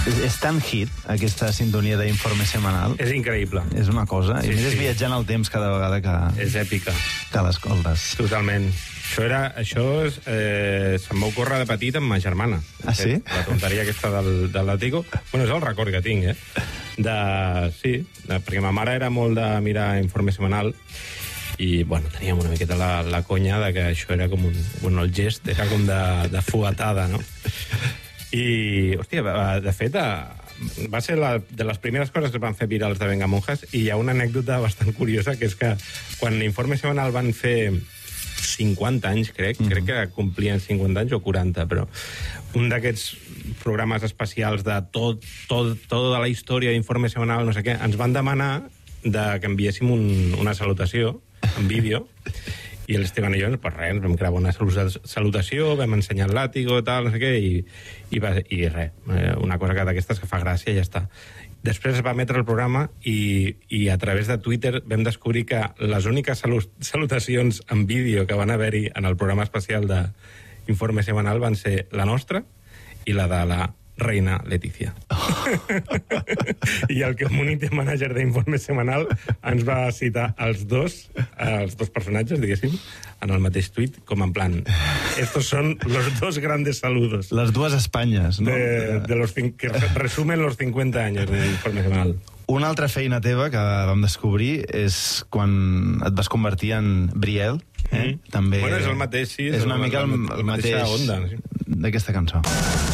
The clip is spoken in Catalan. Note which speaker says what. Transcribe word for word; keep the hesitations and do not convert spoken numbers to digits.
Speaker 1: És, és tan hit, aquesta sintonia d'informe setmanal.
Speaker 2: És increïble.
Speaker 1: És una cosa.
Speaker 2: Sí,
Speaker 1: I més
Speaker 2: sí.
Speaker 1: és viatjant al temps cada vegada que...
Speaker 2: És èpica.
Speaker 1: Que l'escoltes.
Speaker 2: Totalment. Això era... Això és, eh, se'm va ocórrer de petit amb ma germana.
Speaker 1: Ah, sí?
Speaker 2: La tonteria aquesta del, del Latigo. Bueno, és el record que tinc, eh? De... Sí, de, perquè ma mare era molt de mirar informe setmanal i, bueno, teníem una miqueta la, la conya de que això era com un... Bueno, el gest era com de, de fuetada, no? I, hòstia, de fet, va ser la, de les primeres coses que es van fer virals de Vengamonjas, i hi ha una anècdota bastant curiosa, que és que quan l'Informe Setmanal van fer cinquanta anys, crec, mm-hmm. crec que complien cinquanta anys o quaranta, però un d'aquests programes especials de tot, tot, tota la història d'Informe Setmanal, no sé què, ens van demanar de que enviéssim un, una salutació en vídeo, i l'Esteban i jo, pues res, ens vam gravar una salutació, vam ensenyar el làtigo i tal, no sé què, i, i, va, i res, una cosa d'aquestes que fa gràcia i ja està. Després es va emetre el programa i, i a través de Twitter vam descobrir que les úniques salutacions en vídeo que van haver-hi en el programa especial d'Informe Setmanal van ser la nostra i la de la reina Letícia. Oh. I el community manager d'Informe Setmanal ens va citar els dos, els dos personatges, diguéssim, en el mateix tuit, com en plan, estos son los dos grandes saludos.
Speaker 1: Les dues Espanyes, no?
Speaker 2: De, de los, que resumen los cincuenta años d'Informe Setmanal.
Speaker 1: Una altra feina teva que vam descobrir és quan et vas convertir en Briel. Eh?
Speaker 2: Mm.
Speaker 1: També
Speaker 2: bueno, és el mateix, sí.
Speaker 1: És una mica el, el mateix
Speaker 2: onda, sí.
Speaker 1: d'aquesta cançó.